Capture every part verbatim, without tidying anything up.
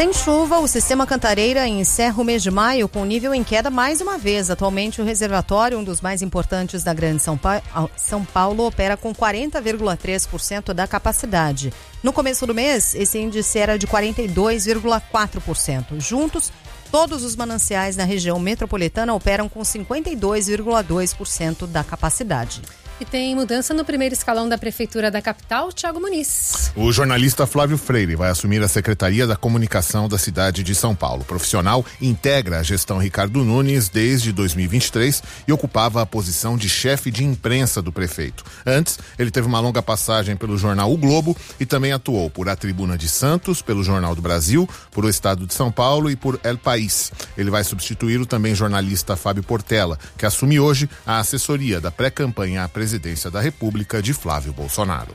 Sem chuva, o sistema Cantareira encerra o mês de maio com nível em queda mais uma vez. Atualmente, o reservatório, um dos mais importantes da Grande São, pa... São Paulo, opera com quarenta vírgula três por cento da capacidade. No começo do mês, esse índice era de quarenta e dois vírgula quatro por cento. Juntos, todos os mananciais na região metropolitana operam com cinquenta e dois vírgula dois por cento da capacidade. E tem mudança no primeiro escalão da Prefeitura da capital, Thiago Muniz. O jornalista Flávio Freire vai assumir a Secretaria da Comunicação da cidade de São Paulo. O profissional integra a gestão Ricardo Nunes desde dois mil e vinte e três e ocupava a posição de chefe de imprensa do prefeito. Antes, ele teve uma longa passagem pelo jornal O Globo e também atuou por A Tribuna de Santos, pelo Jornal do Brasil, por O Estado de São Paulo e por El País. Ele vai substituir o também jornalista Fábio Portela, que assume hoje a assessoria da pré-campanha à presidência Presidência da República de Flávio Bolsonaro.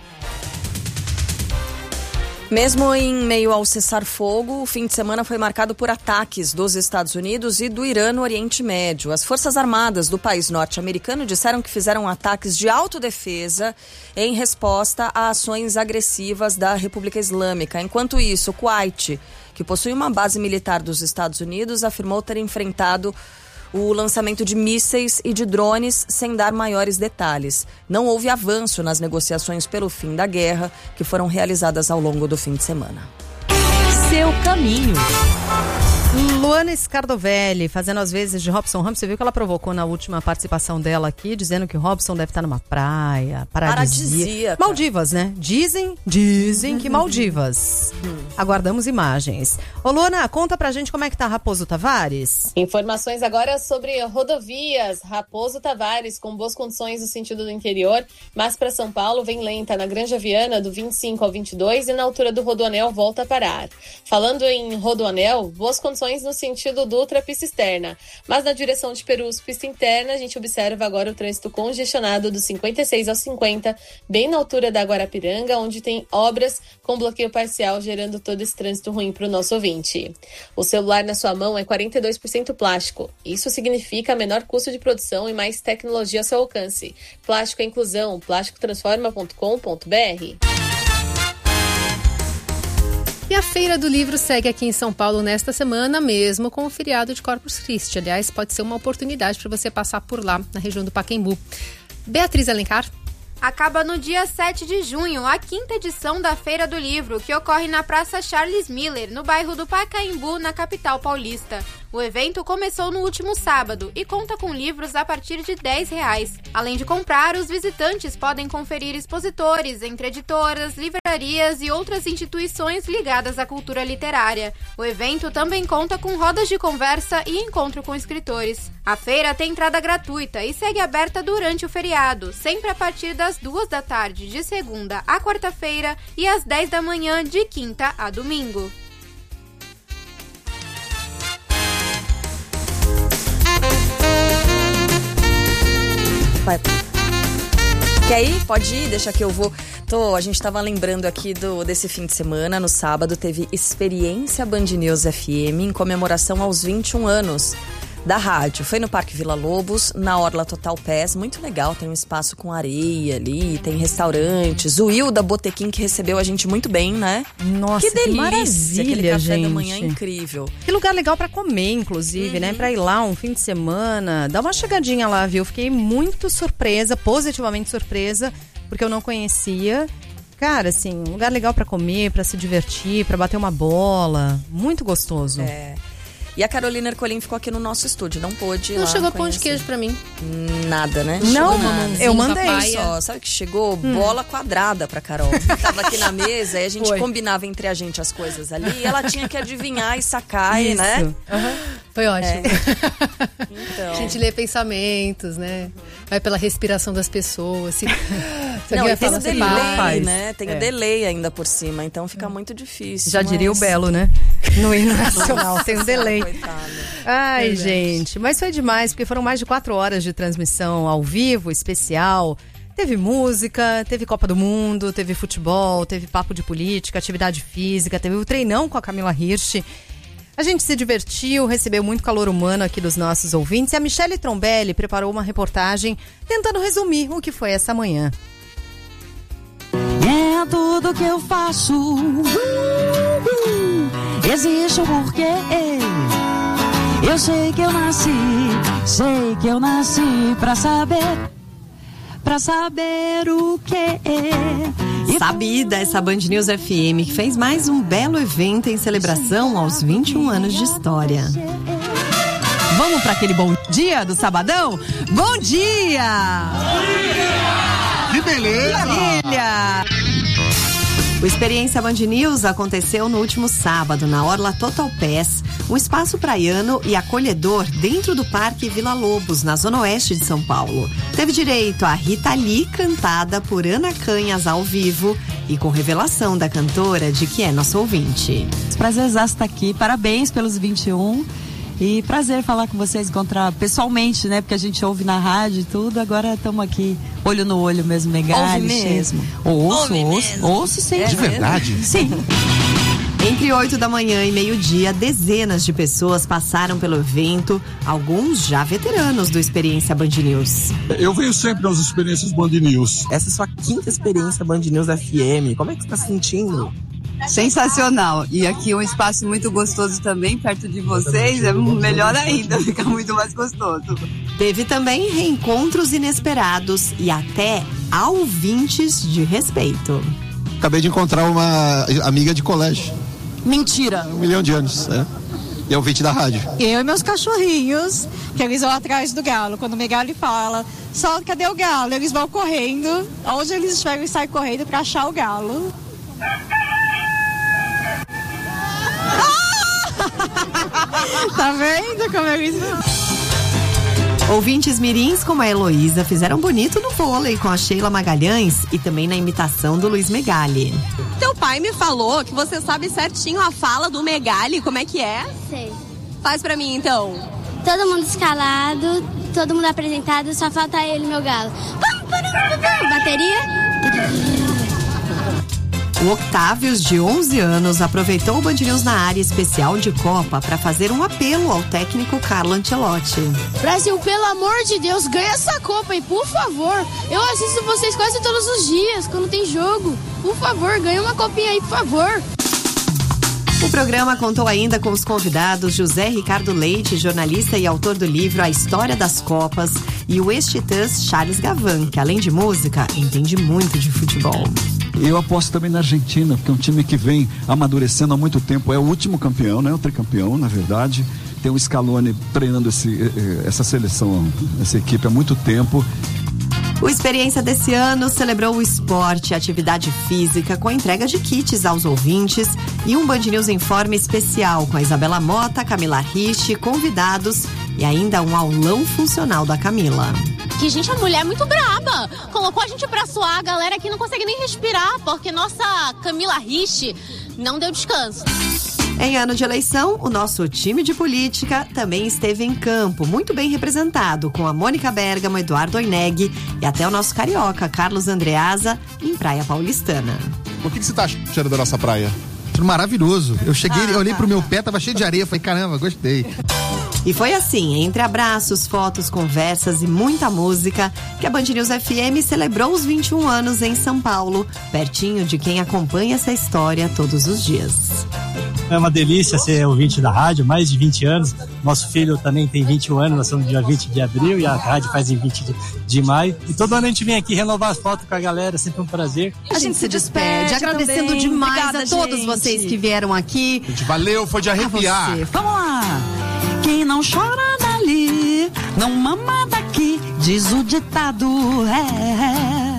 Mesmo em meio ao cessar-fogo, o fim de semana foi marcado por ataques dos Estados Unidos e do Irã no Oriente Médio. As Forças Armadas do país norte-americano disseram que fizeram ataques de autodefesa em resposta a ações agressivas da República Islâmica. Enquanto isso, o Kuwait, que possui uma base militar dos Estados Unidos, afirmou ter enfrentado o lançamento de mísseis e de drones sem dar maiores detalhes. Não houve avanço nas negociações pelo fim da guerra que foram realizadas ao longo do fim de semana. Seu caminho. Luana Scardovelli, fazendo as vezes de Robson Ramos. Você viu que ela provocou na última participação dela aqui, dizendo que o Robson deve estar numa praia, paradisíaca. Maldivas, né? Dizem, dizem que Maldivas. Aguardamos imagens. Ô Luana, conta pra gente como é que tá Raposo Tavares. Informações agora sobre rodovias. Raposo Tavares, com boas condições no sentido do interior, mas para São Paulo vem lenta na Granja Viana, do vinte e cinco ao vinte e dois, e na altura do Rodoanel volta a parar. Falando em Rodoanel, boas condições no sentido do Dutra, pista externa. Mas na direção de Perus, pista interna, a gente observa agora o trânsito congestionado do cinquenta e seis ao cinquenta, bem na altura da Guarapiranga, onde tem obras com bloqueio parcial, gerando todo esse trânsito ruim para o nosso ouvinte. O celular na sua mão é quarenta e dois por cento plástico. Isso significa menor custo de produção e mais tecnologia ao seu alcance. Plástico é inclusão. plástico transforma ponto com ponto b r. E a Feira do Livro segue aqui em São Paulo nesta semana, mesmo com o feriado de Corpus Christi. Aliás, pode ser uma oportunidade para você passar por lá, na região do Pacaembu. Beatriz Alencar. Acaba no dia sete de junho a quinta edição da Feira do Livro, que ocorre na Praça Charles Miller, no bairro do Pacaembu, na capital paulista. O evento começou no último sábado e conta com livros a partir de dez reais. Além de comprar, os visitantes podem conferir expositores entre editoras, livrarias e outras instituições ligadas à cultura literária. O evento também conta com rodas de conversa e encontro com escritores. A feira tem entrada gratuita e segue aberta durante o feriado, sempre a partir das duas da tarde de segunda a quarta-feira e às dez da manhã de quinta a domingo. Vai. Quer ir? Pode ir, deixa que eu vou. Tô, a gente tava lembrando aqui do, desse fim de semana, no sábado, teve Experiência Band News F M em comemoração aos vinte e um anos da rádio. Foi no Parque Vila Lobos, na Orla Total Pass, muito legal, tem um espaço com areia ali, tem restaurantes. O Will da Botequim que recebeu a gente muito bem, né? Nossa, que delícia, que maravilha, aquele café gente. da manhã incrível. Que lugar legal pra comer, inclusive, uhum. né? Pra ir lá um fim de semana, dá uma chegadinha lá, viu? Fiquei muito surpresa, positivamente surpresa, porque eu não conhecia. Cara, assim, um lugar legal pra comer, pra se divertir, pra bater uma bola, muito gostoso. É. E a Carolina Ercolim ficou aqui no nosso estúdio, não pôde ir Não lá chegou conhecer. pão de queijo pra mim. Nada, né? Não, nada. eu mandei. Só, sabe o que chegou? Hum. Bola quadrada pra Carol. Tava aqui na mesa e a gente Foi. combinava entre a gente as coisas ali e ela tinha que adivinhar e sacar, Isso. né? Uhum. Foi ótimo. É. Então. A gente lê pensamentos, né? Vai pela respiração das pessoas. Se... Não, e tem o delay, faz. né? Tem é. o delay ainda por cima, então fica muito difícil. Já mas... diria o Belo, né? No hino nacional, tem um delay. Coitada. Ai, Verdade. gente, mas foi demais, porque foram mais de quatro horas de transmissão ao vivo, especial. Teve música, teve Copa do Mundo, teve futebol, teve papo de política, atividade física, teve o treinão com a Camila Hirsch. A gente se divertiu, recebeu muito calor humano aqui dos nossos ouvintes. E a Michele Trombelli preparou uma reportagem tentando resumir o que foi essa manhã. É tudo que eu faço. Uh, uh, existe um porquê. Eu sei que eu nasci, sei que eu nasci pra saber, pra saber o que. Sabida, essa Band News F M que fez mais um belo evento em celebração aos vinte e um anos de história. Vamos para aquele bom dia do sabadão? Bom dia! Bom dia! Que beleza! Maravilha! O Experiência Band News aconteceu no último sábado na Orla Total Pass, um espaço praiano e acolhedor dentro do Parque Vila Lobos, na zona oeste de São Paulo. Teve direito a Rita Lee cantada por Ana Canhas ao vivo e com revelação da cantora de que é nosso ouvinte. Prazer estar aqui, parabéns pelos vinte e um. E prazer falar com vocês, encontrar pessoalmente, né? Porque a gente ouve na rádio e tudo, agora estamos aqui, olho no olho mesmo, Megali. Ouve mesmo? Ouço, ouço, ouço sim. É de verdade? Sim. Entre oito da manhã e meio-dia, dezenas de pessoas passaram pelo evento, alguns já veteranos do Experiência Band News. Eu venho sempre nas experiências Band News. Essa é a sua quinta experiência Band News F M, como é que você está se sentindo? Sensacional, e aqui um espaço muito gostoso também, perto de vocês, é melhor ainda, fica muito mais gostoso. Teve também reencontros inesperados e até ouvintes de respeito. Acabei de encontrar uma amiga de colégio. Mentira! Um milhão de anos, é. E é ouvinte da rádio. Eu e meus cachorrinhos, que eles vão atrás do galo. Quando o Megali fala, só cadê o galo? Eles vão correndo, onde eles estiverem, eles saem correndo pra achar o galo. Tá vendo como eles vão? Ouvintes mirins como a Heloísa fizeram bonito no vôlei com a Sheila Magalhães e também na imitação do Luiz Megali. Teu pai me falou que você sabe certinho a fala do Megali, como é que é? Sei. Faz pra mim então. Todo mundo escalado, todo mundo apresentado, só falta ele, meu galo. Bateria? O Octávios, de onze anos, aproveitou o Band News na área especial de Copa para fazer um apelo ao técnico Carlo Ancelotti. Brasil, pelo amor de Deus, ganha essa Copa aí, por favor. Eu assisto vocês quase todos os dias, quando tem jogo. Por favor, ganha uma copinha aí, por favor. O programa contou ainda com os convidados José Ricardo Leite, jornalista e autor do livro A História das Copas, e o ex-titãs Charles Gavan, que além de música, entende muito de futebol. Eu aposto também na Argentina, porque é um time que vem amadurecendo há muito tempo. É o último campeão, né? O tricampeão, na verdade. Tem o Scaloni treinando esse, essa seleção, essa equipe há muito tempo. O Experiência desse ano celebrou o esporte e a atividade física com a entrega de kits aos ouvintes e um Band News em forma especial com a Isabela Mota, Camila Ricci, convidados e ainda um aulão funcional da Camila. Que, gente, a mulher é muito braba. Colocou a gente pra suar, a galera aqui não consegue nem respirar, porque nossa Camila Ricci não deu descanso. Em ano de eleição, o nosso time de política também esteve em campo, muito bem representado, com a Mônica Bergamo, Eduardo Oineg e até o nosso carioca, Carlos Andreasa, em Praia Paulistana. O que, que você tá achando da nossa praia? Maravilhoso. Eu cheguei, ah, eu olhei pro meu pé, tava cheio de areia, falei, caramba, gostei. E foi assim, entre abraços, fotos, conversas e muita música, que a Band News F M celebrou os vinte e um anos em São Paulo, pertinho de quem acompanha essa história todos os dias. É uma delícia ser ouvinte da rádio, mais de vinte anos. Nosso filho também tem vinte e um anos, nós somos dia vinte de abril e a rádio faz em vinte de, de maio. E todo ano a gente vem aqui renovar as fotos com a galera, é sempre um prazer. A gente se despede, agradecendo também. demais Obrigada, a todos gente. vocês que vieram aqui. Gente, valeu, foi de arrepiar. Vamos lá! Quem não chora dali, não mama daqui, diz o ditado, é...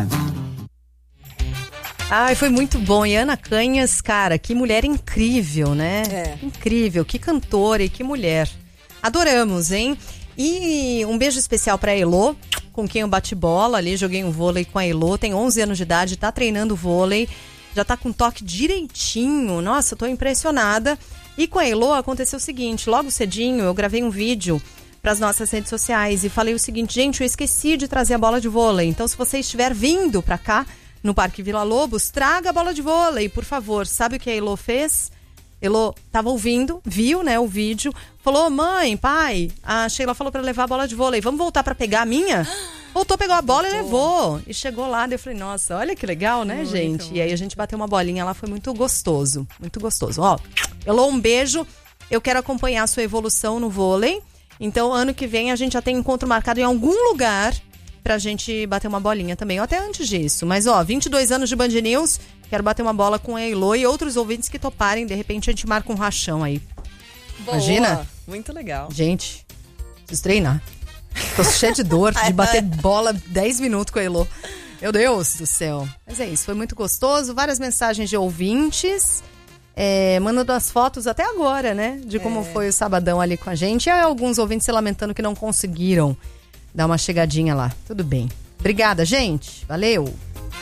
Ai, foi muito bom. E Ana Canhas, cara, que mulher incrível, né? É. Incrível, que cantora e que mulher. Adoramos, hein? E um beijo especial pra Elô, com quem eu bati bola ali, joguei um vôlei com a Elô, tem onze anos de idade, tá treinando vôlei, já tá com toque direitinho. Nossa, eu tô impressionada. E com a Elô aconteceu o seguinte, logo cedinho eu gravei um vídeo para as nossas redes sociais e falei o seguinte, gente, eu esqueci de trazer a bola de vôlei, então se você estiver vindo pra cá, no Parque Vila Lobos, traga a bola de vôlei, por favor. Sabe o que a Elô fez? Elô tava ouvindo, viu, né, o vídeo, falou, mãe, pai, a Sheila falou para levar a bola de vôlei, vamos voltar para pegar a minha? Voltou, pegou a bola Voltou. e levou. E chegou lá, daí eu falei, nossa, olha que legal, né, muito, gente? Muito. E aí a gente bateu uma bolinha lá, foi muito gostoso, muito gostoso. Ó, Elô, um beijo. Eu quero acompanhar a sua evolução no vôlei. Então, ano que vem, a gente já tem encontro marcado em algum lugar pra gente bater uma bolinha também, ou até antes disso. Mas, ó, vinte e dois anos de Band News, quero bater uma bola com a Elô e outros ouvintes que toparem. De repente, a gente marca um rachão aí. Boa, imagina? Muito legal. Gente, preciso treinar. Tô cheia de dor de bater bola dez minutos com a Elô. Meu Deus do céu. Mas é isso, foi muito gostoso. Várias mensagens de ouvintes. É, mandando as fotos até agora, né? De como é. foi o sabadão ali com a gente. E alguns ouvintes se lamentando que não conseguiram dar uma chegadinha lá. Tudo bem. Obrigada, gente. Valeu.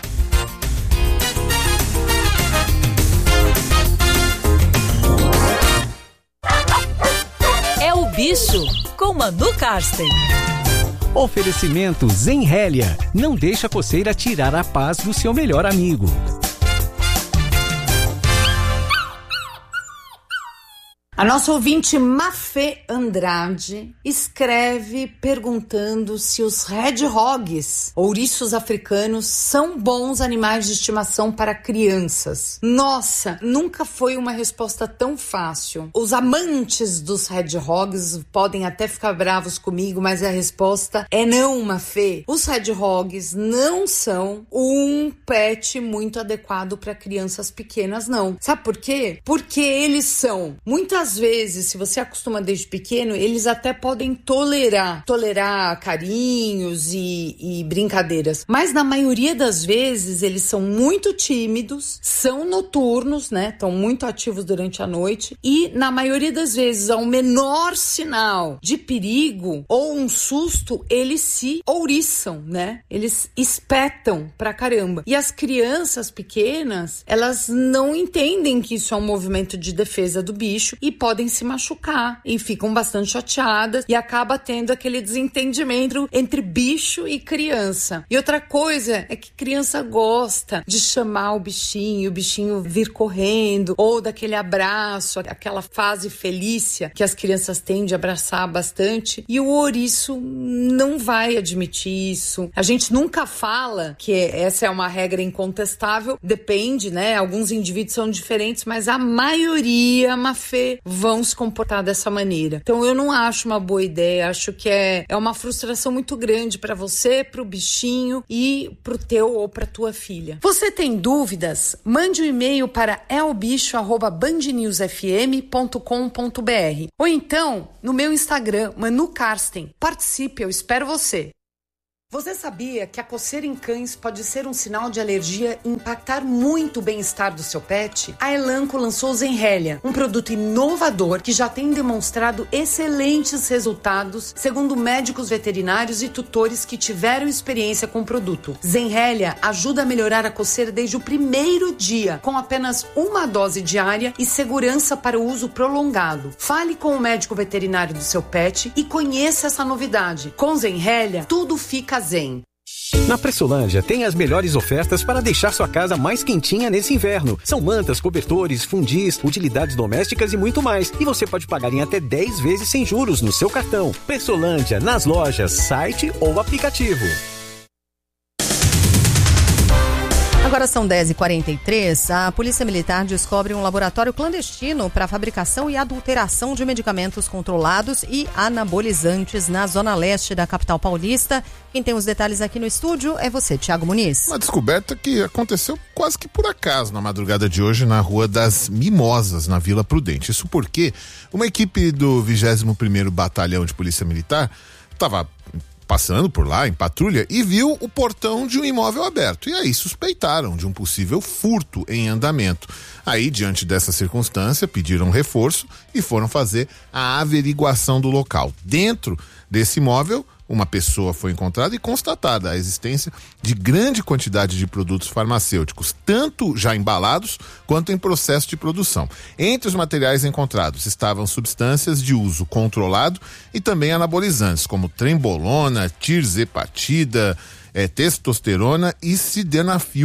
É o Bicho com Manu Karsten. Oferecimento Zenrélia. Não deixa a coceira tirar a paz do seu melhor amigo. A nossa ouvinte Mafê Andrade escreve perguntando se os Red Hogs, ouriços africanos, são bons animais de estimação para crianças. Nossa, nunca foi uma resposta tão fácil. Os amantes dos Red Hogs podem até ficar bravos comigo, mas a resposta é não, Mafê. Os Red Hogs não são um pet muito adequado para crianças pequenas, não. Sabe por quê? Porque eles são muitas Às vezes, se você acostuma desde pequeno, eles até podem tolerar, tolerar carinhos e, e brincadeiras. Mas na maioria das vezes, eles são muito tímidos, são noturnos, né? Estão muito ativos durante a noite. E na maioria das vezes, ao menor sinal de perigo ou um susto, eles se ouriçam, né? Eles espetam pra caramba. E as crianças pequenas, elas não entendem que isso é um movimento de defesa do bicho e podem se machucar e ficam bastante chateadas e acaba tendo aquele desentendimento entre bicho e criança. E outra coisa é que criança gosta de chamar o bichinho, o bichinho vir correndo, ou daquele abraço, aquela fase felícia que as crianças têm de abraçar bastante, e o ouriço não vai admitir isso. A gente nunca fala que essa é uma regra incontestável, depende, né? Alguns indivíduos são diferentes, mas a maioria, Mafê, vão se comportar dessa maneira. Então eu não acho uma boa ideia, acho que é, é uma frustração muito grande para você, pro bichinho e pro teu ou pra tua filha. Você tem dúvidas? Mande um e-mail para elbicho arroba band news f m ponto com ponto b r ou então no meu Instagram, Manu Karsten. Participe, eu espero você. Você sabia que a coceira em cães pode ser um sinal de alergia e impactar muito o bem-estar do seu pet? A Elanco lançou o Zenrélia, um produto inovador que já tem demonstrado excelentes resultados, segundo médicos veterinários e tutores que tiveram experiência com o produto. Zenrélia ajuda a melhorar a coceira desde o primeiro dia, com apenas uma dose diária e segurança para o uso prolongado. Fale com o médico veterinário do seu pet e conheça essa novidade. Com Zenrélia, tudo fica zen. Na Pressolândia tem as melhores ofertas para deixar sua casa mais quentinha nesse inverno. São mantas, cobertores, fundis, utilidades domésticas e muito mais. E você pode pagar em até dez vezes sem juros no seu cartão. Pressolândia, nas lojas, site ou aplicativo. Agora são dez e quarenta e três. A Polícia Militar descobre um laboratório clandestino para fabricação e adulteração de medicamentos controlados e anabolizantes na zona leste da capital paulista. Quem tem os detalhes aqui no estúdio é você, Thiago Muniz. Uma descoberta que aconteceu quase que por acaso na madrugada de hoje na Rua das Mimosas, na Vila Prudente. Isso porque uma equipe do vigésimo primeiro Batalhão de Polícia Militar estava passando por lá em patrulha e viu o portão de um imóvel aberto. E aí suspeitaram de um possível furto em andamento. Aí, diante dessa circunstância, pediram reforço e foram fazer a averiguação do local. Dentro desse imóvel, uma pessoa foi encontrada e constatada a existência de grande quantidade de produtos farmacêuticos, tanto já embalados quanto em processo de produção. Entre os materiais encontrados estavam substâncias de uso controlado e também anabolizantes, como trembolona, tirzepatida, é, testosterona e sildenafil.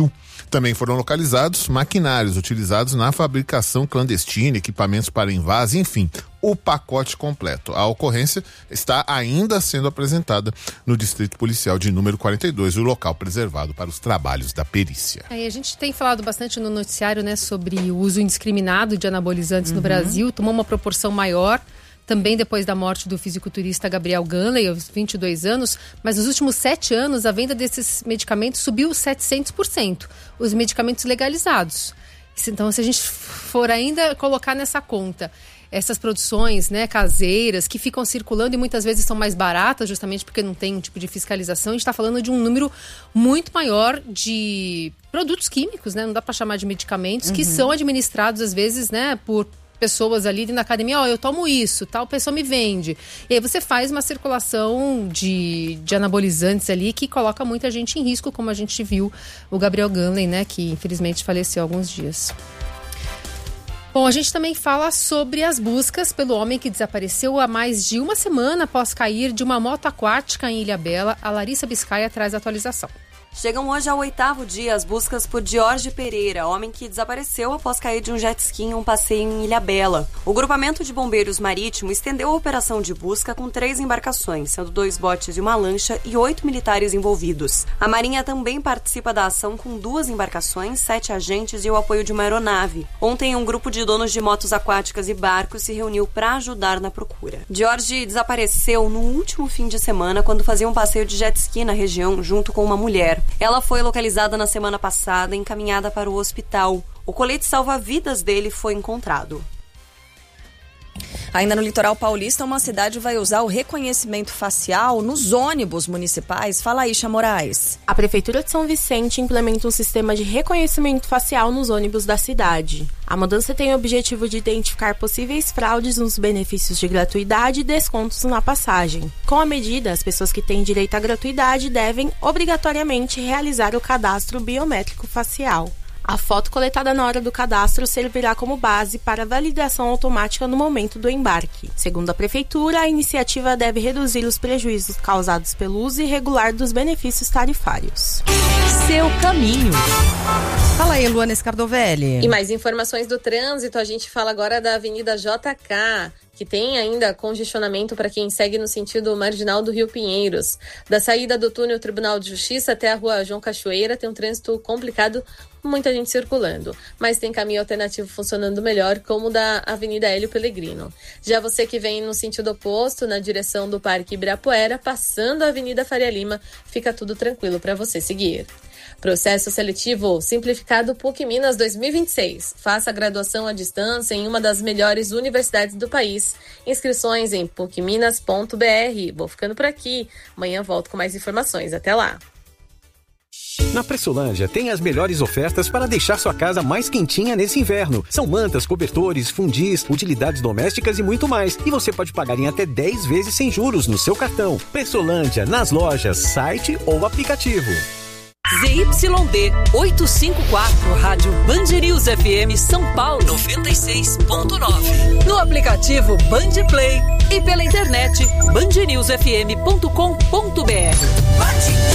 Também foram localizados maquinários utilizados na fabricação clandestina, equipamentos para invase, enfim, o pacote completo. A ocorrência está ainda sendo apresentada no Distrito Policial de número quarenta e dois, o local preservado para os trabalhos da perícia. É, a gente tem falado bastante no noticiário, né, sobre o uso indiscriminado de anabolizantes uhum. no Brasil, tomou uma proporção maior, também depois da morte do fisiculturista Gabriel Ganley, aos vinte e dois anos, mas nos últimos sete anos a venda desses medicamentos subiu setecentos por cento, os medicamentos legalizados. Então, se a gente for ainda colocar nessa conta essas produções, né, caseiras que ficam circulando e muitas vezes são mais baratas justamente porque não tem um tipo de fiscalização, a gente está falando de um número muito maior de produtos químicos, né, não dá para chamar de medicamentos, uhum. que são administrados às vezes, né, por pessoas ali na academia, ó, oh, eu tomo isso, tal pessoa me vende. E aí você faz uma circulação de, de anabolizantes ali que coloca muita gente em risco, como a gente viu o Gabriel Ganley, né, que infelizmente faleceu há alguns dias. Bom, a gente também fala sobre as buscas pelo homem que desapareceu há mais de uma semana após cair de uma moto aquática em Ilhabela. A Larissa Biscaia traz a atualização. Chegam hoje ao oitavo dia as buscas por Jorge Pereira, homem que desapareceu após cair de um jet ski em um passeio em Ilhabela. O grupamento de bombeiros marítimo estendeu a operação de busca com três embarcações, sendo dois botes e uma lancha e oito militares envolvidos. A Marinha também participa da ação com duas embarcações, sete agentes e o apoio de uma aeronave. Ontem, um grupo de donos de motos aquáticas e barcos se reuniu para ajudar na procura. Jorge desapareceu no último fim de semana quando fazia um passeio de jet ski na região junto com uma mulher. Ela foi localizada na semana passada e encaminhada para o hospital. O colete salva-vidas dele foi encontrado. Ainda no litoral paulista, uma cidade vai usar o reconhecimento facial nos ônibus municipais. Fala aí, Xa Moraes. A Prefeitura de São Vicente implementa um sistema de reconhecimento facial nos ônibus da cidade. A mudança tem o objetivo de identificar possíveis fraudes nos benefícios de gratuidade e descontos na passagem. Com a medida, as pessoas que têm direito à gratuidade devem obrigatoriamente realizar o cadastro biométrico facial. A foto coletada na hora do cadastro servirá como base para validação automática no momento do embarque. Segundo a Prefeitura, a iniciativa deve reduzir os prejuízos causados pelo uso irregular dos benefícios tarifários. Seu caminho. Fala aí, Luana Scardovelli. E mais informações do trânsito, a gente fala agora da Avenida J K, que tem ainda congestionamento para quem segue no sentido marginal do Rio Pinheiros. Da saída do túnel Tribunal de Justiça até a rua João Cachoeira tem um trânsito complicado, muita gente circulando, mas tem caminho alternativo funcionando melhor, como o da Avenida Hélio Pellegrino. Já você que vem no sentido oposto, na direção do Parque Ibirapuera, passando a Avenida Faria Lima, fica tudo tranquilo para você seguir. Processo seletivo simplificado P U C Minas dois mil e vinte e seis. Faça a graduação à distância em uma das melhores universidades do país. Inscrições em puc minas ponto b r. Vou ficando por aqui. Amanhã volto com mais informações. Até lá. Na Pressolândia tem as melhores ofertas para deixar sua casa mais quentinha nesse inverno. São mantas, cobertores, fundis, utilidades domésticas e muito mais. E você pode pagar em até dez vezes sem juros no seu cartão. Pressolândia, nas lojas, site ou aplicativo. Z Y D oitocentos e cinquenta e quatro, Rádio Band News F M São Paulo noventa e seis ponto nove. No aplicativo Band Play e pela internet band news f m ponto com ponto b r.